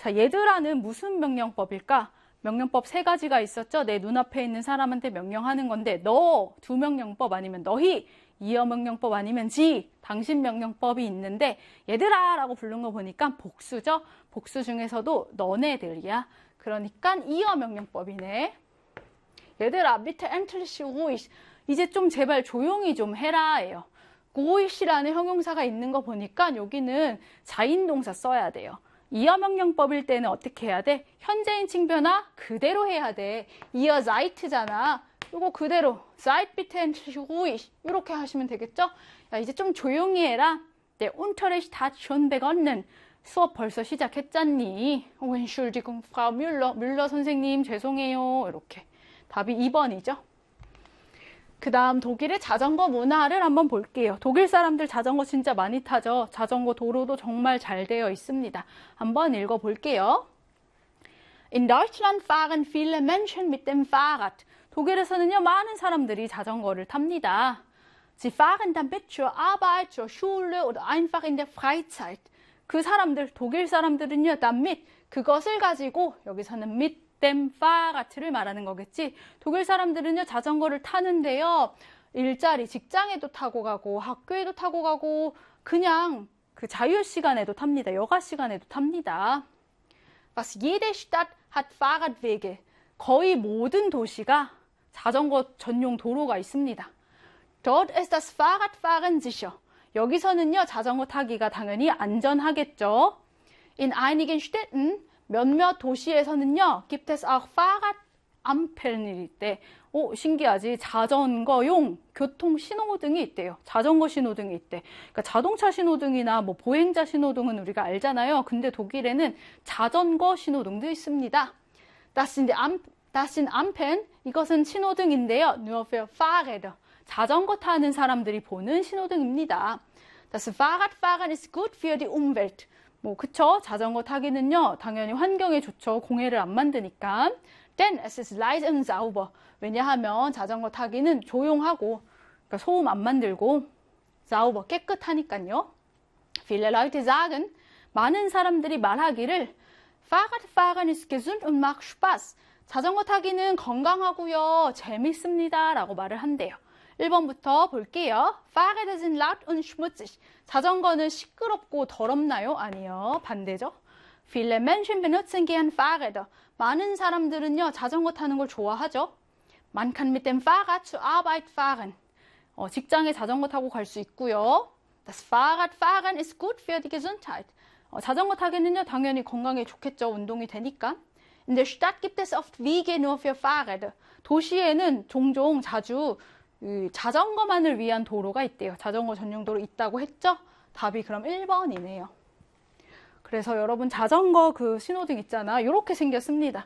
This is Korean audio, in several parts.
자, 얘들아는 무슨 명령법일까? 명령법 3가지가 있었죠. 내 눈앞에 있는 사람한테 명령하는 건데 너 두 명령법 아니면 너희 이어 명령법 아니면 지 당신 명령법이 있는데 얘들아 라고 부른 거 보니까 복수죠. 복수 중에서도 너네들이야. 그러니까 이어 명령법이네. 얘들아 bitte endlich ruhig. 이제 좀 제발 조용히 좀 해라예요. ruhig이라는 형용사가 있는 거 보니까 여기는 자인동사 써야 돼요. 이어 명령법일 때는 어떻게 해야 돼? 현재인칭 변화 그대로 해야 돼. ihr seid잖아. 이거 그대로 seid bitte endlich ruhig 이렇게 하시면 되겠죠? 야, 이제 좀 조용히 해라. Der Unterricht hat schon begonnen. 수업 벌써 시작했잖니. Entschuldigung, Frau Müller. 뮬러 선생님 죄송해요. 이렇게. 답이 2번이죠. 그 다음 독일의 자전거 문화를 한번 볼게요. 독일 사람들 자전거 진짜 많이 타죠. 자전거 도로도 정말 잘 되어 있습니다. 한번 읽어볼게요. In Deutschland fahren viele Menschen mit dem Fahrrad. 독일에서는요, 많은 사람들이 자전거를 탑니다. Sie fahren damit zur Arbeit, zur Schule oder einfach in der Freizeit. 그 사람들, 독일 사람들은요, damit, 그것을 가지고, 여기서는 mit dem Fahrrad를 말하는 거겠지. 독일 사람들은요, 자전거를 타는데요, 일자리, 직장에도 타고 가고, 학교에도 타고 가고, 그냥 그 자유 시간에도 탑니다. 여가 시간에도 탑니다. Was jede Stadt hat Fahrradwege. 거의 모든 도시가 자전거 전용 도로가 있습니다. Dort ist das Fahrradfahren sicher. 여기서는요, 자전거 타기가 당연히 안전하겠죠. In einigen Städten, 몇몇 도시에서는요, gibt es auch Fahrradampeln 있대. 오, 신기하지? 자전거용 교통 신호등이 있대요. 자전거 신호등이 있대. 그러니까 자동차 신호등이나 뭐 보행자 신호등은 우리가 알잖아요. 근데 독일에는 자전거 신호등도 있습니다. Das sind Ampeln. 이것은 신호등인데요. Nur für Fahrräder. 자전거 타는 사람들이 보는 신호등입니다. Das Fahrradfahren ist gut für die Umwelt. 뭐 그쵸? 자전거 타기는요, 당연히 환경에 좋죠. 공해를 안 만드니까. Denn es ist leise und sauber. 왜냐하면 자전거 타기는 조용하고, 그러니까 소음 안 만들고, sauber, 깨끗하니까요. Viele Leute sagen, 많은 사람들이 말하기를 Fahrradfahren ist gesund und macht Spaß. 자전거 타기는 건강하고요, 재밌습니다. 라고 말을 한대요. 1번부터 볼게요. Fahrräder sind laut und schmutzig. 자전거는 시끄럽고 더럽나요? 아니요. 반대죠. Viele Menschen benutzen gern Fahrräder. 많은 사람들은요, 자전거 타는 걸 좋아하죠. Man kann mit dem Fahrrad zur Arbeit fahren. 직장에 자전거 타고 갈 수 있고요. Das Fahrradfahren ist gut für die Gesundheit. 자전거 타기는요, 당연히 건강에 좋겠죠. 운동이 되니까. In der Stadt gibt es oft Wege nur für Fahrräder. 도시에는 종종 자주 자전거만을 위한 도로가 있대요. 자전거 전용 도로 있다고 했죠? 답이 그럼 1번이네요. 그래서 여러분 자전거 그 신호등 있잖아. 이렇게 생겼습니다.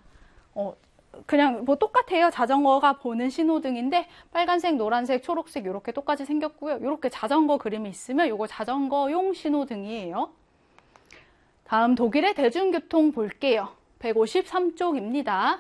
그냥 뭐 똑같아요. 자전거가 보는 신호등인데 빨간색, 노란색, 초록색 이렇게 똑같이 생겼고요. 이렇게 자전거 그림이 있으면 이거 자전거용 신호등이에요. 다음 독일의 대중교통 볼게요. 153쪽입니다.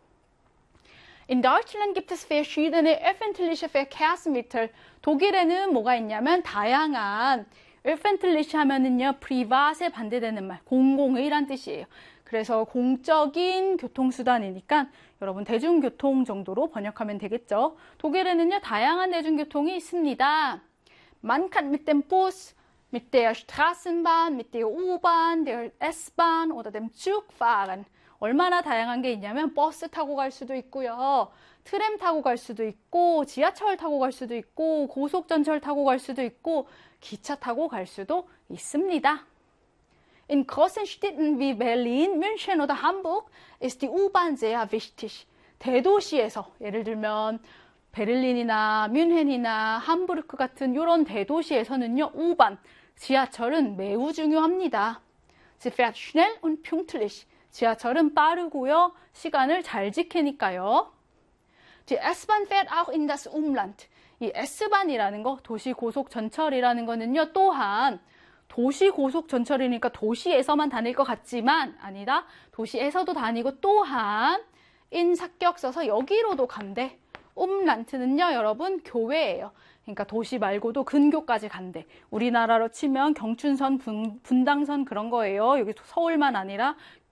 In Deutschland gibt es verschiedene öffentliche Verkehrsmittel. 독일에는 뭐가 있냐면 다양한 öffentlich 하면은요, privat에 반대되는 말, 공공의란 뜻이에요. 그래서 공적인 교통수단이니까 여러분 대중교통 정도로 번역하면 되겠죠. 독일에는요, 다양한 대중교통이 있습니다. Man kann mit dem Bus, mit der Straßenbahn, mit der U-Bahn, der S-Bahn oder dem Zug fahren. 얼마나 다양한 게 있냐면 버스 타고 갈 수도 있고요. 트램 타고 갈 수도 있고 지하철 타고 갈 수도 있고 고속전철 타고 갈 수도 있고 기차 타고 갈 수도 있습니다. In großen Städten wie Berlin, München oder Hamburg ist die U-Bahn sehr wichtig. 대도시에서 예를 들면 베를린이나 뮌헨이나 함부르크 같은 이런 대도시에서는요. U-Bahn, 지하철은 매우 중요합니다. Sie fährt schnell und pünktlich. 지하철은 빠르고요. 시간을 잘 지키니까요. Die S-Bahn fährt auch in das Umland. 이 S바hn이라는 거, 도시고속전철이라는 거는요. 또한 도시고속전철이니까 도시에서만 다닐 것 같지만 아니다. 도시에서도 다니고 또한 인 삭격 써서 여기로도 간대. umland는요. 여러분 교외예요. 그러니까 도시 말고도 근교까지 간대. 우리나라로 치면 경춘선, 분당선 그런 거예요. 여기 서울만 아니라